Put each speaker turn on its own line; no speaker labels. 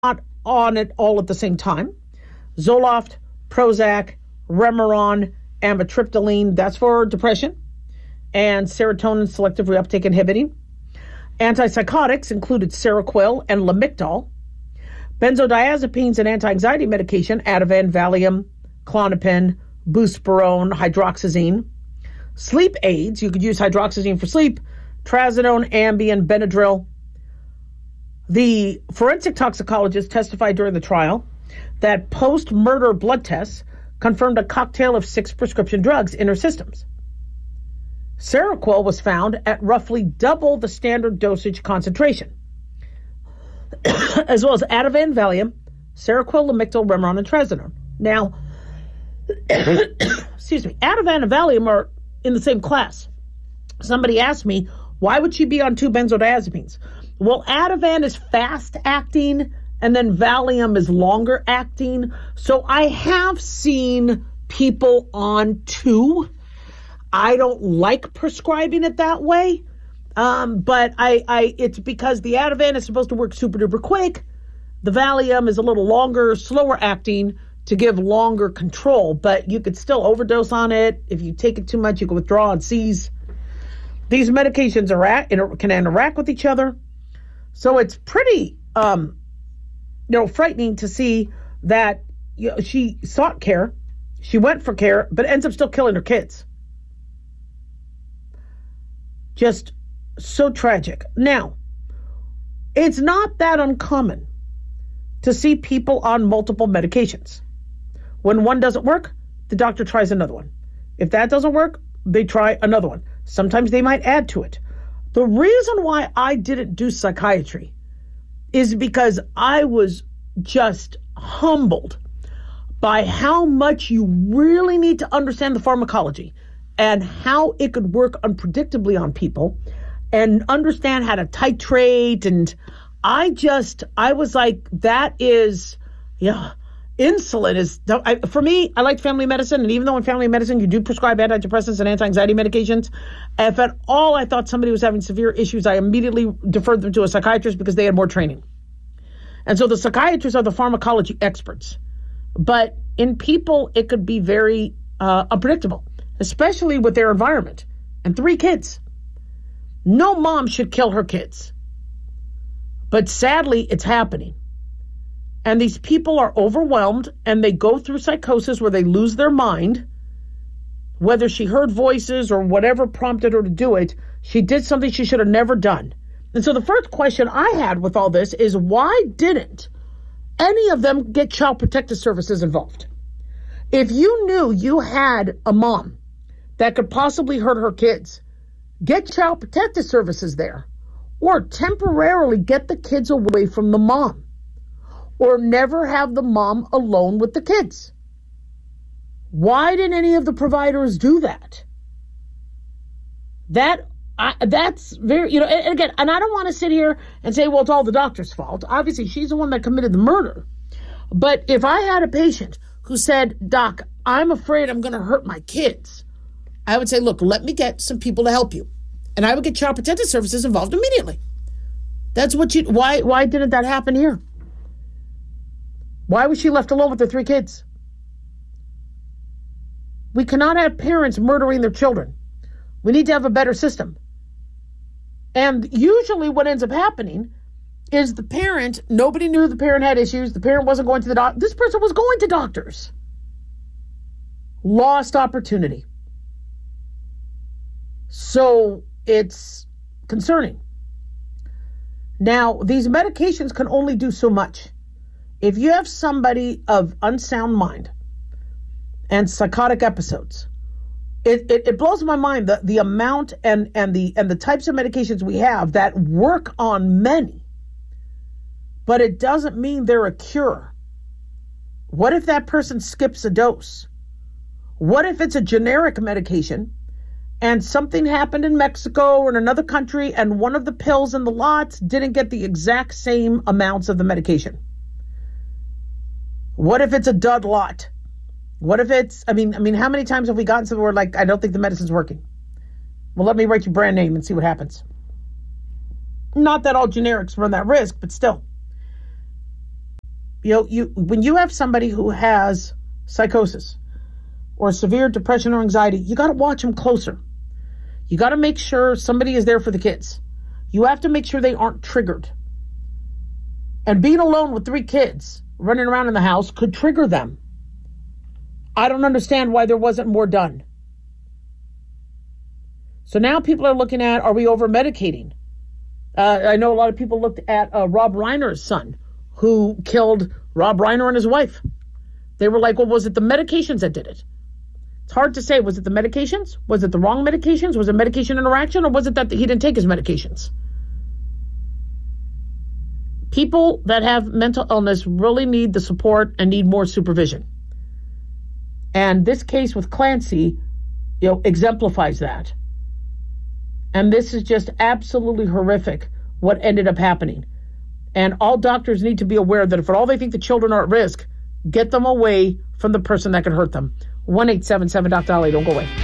not on it all at the same time. Zoloft, Prozac, Remeron, amitriptyline, that's for depression, and serotonin selective reuptake inhibiting. Antipsychotics included Seroquel and Lamictal. Benzodiazepines and anti-anxiety medication, Ativan, Valium, Klonopin, Buspirone, hydroxyzine. Sleep aids, you could use hydroxyzine for sleep, trazodone, Ambien, Benadryl. The forensic toxicologist testified during the trial that post-murder blood tests confirmed a cocktail of 6 prescription drugs in her systems. Seroquel was found at roughly double the standard dosage concentration, as well as Ativan, Valium, Seroquel, Lamictal, Remeron, and trazodone. Now, excuse me, Ativan and Valium are in the same class. Somebody asked me, why would she be on 2 benzodiazepines? Well, Ativan is fast acting, and then Valium is longer acting. So I have seen people on 2. I don't like prescribing it that way. But it's because the Ativan is supposed to work super duper quick. The Valium is a little longer, slower acting to give longer control, but you could still overdose on it. If you take it too much, you can withdraw and seize. These medications can interact with each other. So it's pretty, frightening to see that she sought care. She went for care, but ends up still killing her kids. Just so tragic. Now, it's not that uncommon to see people on multiple medications. When one doesn't work, the doctor tries another one. If that doesn't work, they try another one. Sometimes they might add to it. The reason why I didn't do psychiatry is because I was just humbled by how much you really need to understand the pharmacology and how it could work unpredictably on people and understand how to titrate. And I was like, insulin is, for me, I liked family medicine. And even though in family medicine, you do prescribe antidepressants and anti-anxiety medications, if at all I thought somebody was having severe issues, I immediately deferred them to a psychiatrist because they had more training. And so the psychiatrists are the pharmacology experts. But in people, it could be very unpredictable, especially with their environment. And 3 kids. No mom should kill her kids. But sadly, it's happening. And these people are overwhelmed and they go through psychosis where they lose their mind. Whether she heard voices or whatever prompted her to do it, she did something she should have never done. And so the first question I had with all this is, why didn't any of them get Child Protective Services involved? If you knew you had a mom that could possibly hurt her kids, get Child Protective Services there, or temporarily get the kids away from the mom, or never have the mom alone with the kids. Why didn't any of the providers do that? That's very, and again, and I don't want to sit here and say, well, it's all the doctor's fault. Obviously, she's the one that committed the murder. But if I had a patient who said, Doc, I'm afraid I'm going to hurt my kids, I would say, look, let me get some people to help you. And I would get Child Protective Services involved immediately. That's what why didn't that happen here? Why was she left alone with her 3 kids? We cannot have parents murdering their children. We need to have a better system. And usually what ends up happening is the parent, nobody knew the parent had issues. The parent wasn't going to the doctor. This person was going to doctors. Lost opportunity. So it's concerning. Now, these medications can only do so much. If you have somebody of unsound mind and psychotic episodes, it blows my mind the amount and the types of medications we have that work on many, but it doesn't mean they're a cure. What if that person skips a dose? What if it's a generic medication and something happened in Mexico or in another country and one of the pills in the lots didn't get the exact same amounts of the medication? What if it's a dud lot? What if it's, I mean, how many times have we gotten somewhere like, I don't think the medicine's working? Well, let me write your brand name and see what happens. Not that all generics run that risk, but still. When you have somebody who has psychosis or severe depression or anxiety, you got to watch them closer. You got to make sure somebody is there for the kids. You have to make sure they aren't triggered. And being alone with 3 kids running around in the house could trigger them. I don't understand why there wasn't more done. So now people are looking at, are we over-medicating? I know a lot of people looked at Rob Reiner's son, who killed Rob Reiner and his wife. They were like, well, was it the medications that did it? It's hard to say. Was it the medications? Was it the wrong medications? Was it medication interaction? Or was it that he didn't take his medications? People that have mental illness really need the support and need more supervision. And this case with Clancy, exemplifies that. And this is just absolutely horrific what ended up happening. And all doctors need to be aware that if at all they think the children are at risk, get them away from the person that could hurt them. 1-877-DOC-DOLLY. Don't go away.